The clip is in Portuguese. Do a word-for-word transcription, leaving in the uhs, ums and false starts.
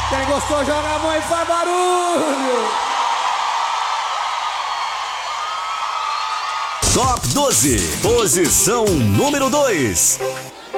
Quem gostou, joga a mão e faz barulho. Top doze, posição número dois.